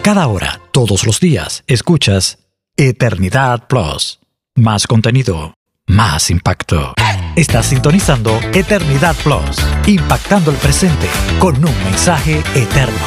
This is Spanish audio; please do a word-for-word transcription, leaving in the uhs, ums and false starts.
Cada hora, todos los días, escuchas Eternidad Plus. Más contenido, más impacto. Estás sintonizando Eternidad Plus, impactando el presente con un mensaje eterno.